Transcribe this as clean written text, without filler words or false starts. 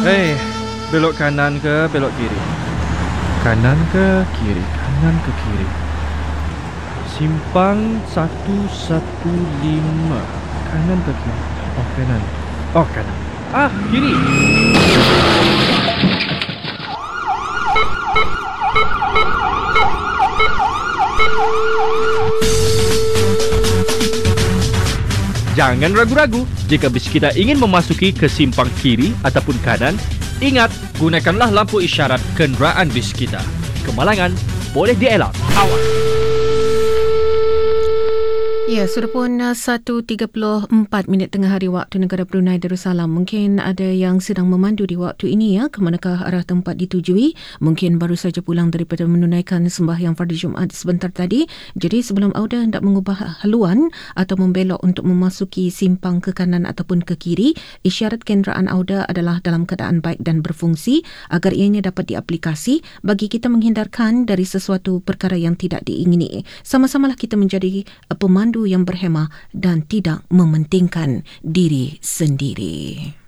Belok kanan ke belok kiri? Kanan ke kiri? Kanan ke kiri? Simpang 115. Kanan ke kiri? Oh, kanan. Oh, kanan. Kiri. Jangan ragu-ragu. Jika bis kita ingin memasuki ke simpang kiri ataupun kanan, ingat, gunakanlah lampu isyarat kenderaan bis kita. Kemalangan boleh dielak. Awas. Ya, sudah pun 1.34 tengah hari waktu negara Brunei Darussalam. Mungkin ada yang sedang memandu di waktu ini ke manakah arah tempat ditujui. Mungkin baru saja pulang daripada menunaikan sembahyang fardu Jumaat sebentar tadi. Jadi sebelum anda hendak mengubah haluan atau membelok untuk memasuki simpang ke kanan ataupun ke kiri, isyarat kenderaan anda adalah dalam keadaan baik dan berfungsi agar ianya dapat diaplikasi bagi kita menghindarkan dari sesuatu perkara yang tidak diingini. Sama-samalah kita menjadi pemandu yang berhemah dan tidak mementingkan diri sendiri.